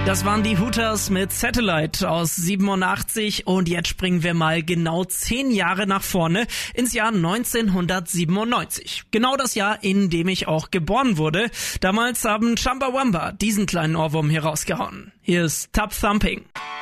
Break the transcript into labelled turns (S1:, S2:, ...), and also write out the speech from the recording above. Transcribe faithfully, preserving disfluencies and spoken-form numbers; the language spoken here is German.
S1: Das waren die Hooters mit Satellite aus siebenundachtzig und jetzt springen wir mal genau zehn Jahre nach vorne ins Jahr neunzehnhundertsiebenundneunzig. Genau das Jahr, in dem ich auch geboren wurde. Damals haben Chumbawamba diesen kleinen Ohrwurm hier rausgehauen. Hier ist Tub Thumping.